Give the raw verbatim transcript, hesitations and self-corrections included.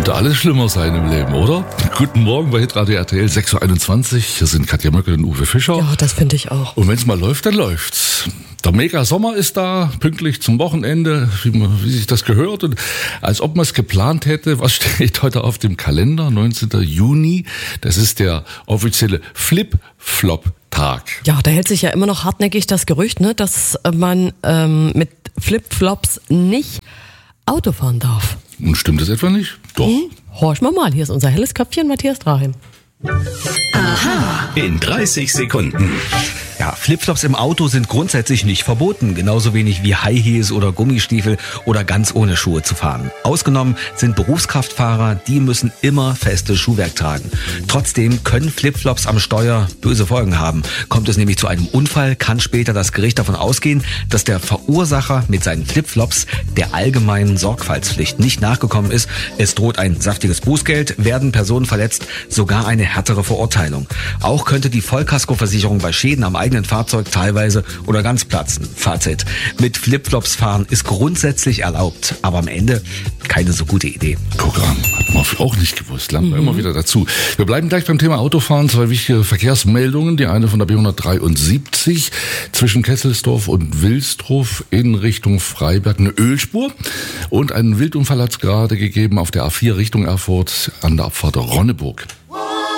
könnte alles schlimmer sein im Leben, oder? Guten Morgen bei Hitradio R T L sechs Uhr einundzwanzig. Hier sind Katja Möckel und Uwe Fischer. Ja, das finde ich auch. Und wenn es mal läuft, dann läuft's. Der Mega-Sommer ist da, pünktlich zum Wochenende, wie, man, wie sich das gehört. Und als ob man es geplant hätte, was steht heute auf dem Kalender? neunzehnten Juni. Das ist der offizielle Flip-Flop-Tag. Ja, da hält sich ja immer noch hartnäckig das Gerücht, ne, dass man ähm, mit Flip-Flops nicht Auto fahren darf. Und stimmt das etwa nicht? Doch. Hm? Horch mal mal, hier ist unser helles Köpfchen, Matthias Draheim. Aha. In dreißig Sekunden. Ja, Flipflops im Auto sind grundsätzlich nicht verboten, genauso wenig wie High Heels oder Gummistiefel oder ganz ohne Schuhe zu fahren. Ausgenommen sind Berufskraftfahrer, die müssen immer festes Schuhwerk tragen. Trotzdem können Flipflops am Steuer böse Folgen haben. Kommt es nämlich zu einem Unfall, kann später das Gericht davon ausgehen, dass der Verursacher mit seinen Flipflops der allgemeinen Sorgfaltspflicht nicht nachgekommen ist. Es droht ein saftiges Bußgeld, werden Personen verletzt, sogar eine härtere Verurteilung. Auch könnte die Vollkaskoversicherung bei Schäden am eigenen Fahrzeug teilweise oder ganz platzen. Fazit: Mit Flipflops fahren ist grundsätzlich erlaubt, aber am Ende keine so gute Idee. Guck an, hat man auch nicht gewusst, lernen wir mhm. immer wieder dazu. Wir bleiben gleich beim Thema Autofahren. Zwei wichtige Verkehrsmeldungen. Die eine von der B hundertdreiundsiebzig zwischen Kesselsdorf und Wilsdruff in Richtung Freiberg. Eine Ölspur und einen Wildunfall hat es gerade gegeben auf der A vier Richtung Erfurt an der Abfahrt Ronneburg.